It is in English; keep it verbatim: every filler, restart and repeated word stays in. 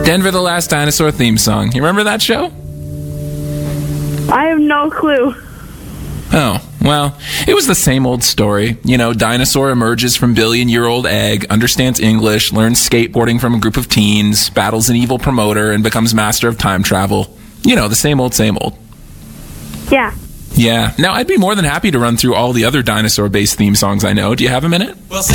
Denver the Last Dinosaur theme song. You remember that show? I have no clue. Oh, well, it was the same old story. You know, dinosaur emerges from billion-year-old egg, understands English, learns skateboarding from a group of teens, battles an evil promoter, and becomes master of time travel. You know, the same old, same old. Yeah. Yeah. Now, I'd be more than happy to run through all the other dinosaur-based theme songs I know. Do you have a minute? Well,